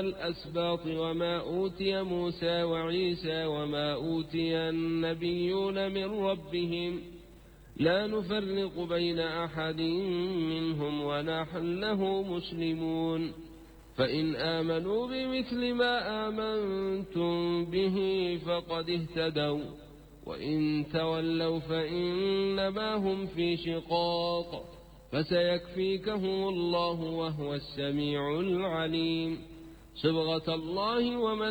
الأسباط وما أوتي موسى وعيسى وما أوتي النبيون من ربهم لا نفرق بين أحد منهم ونحن له مسلمون فإن آمنوا بمثل ما آمنتم به فقد اهتدوا وإن تولوا فإنما هم في شقاق فسيكفيكهم الله وهو السميع العليم صبغة الله ومن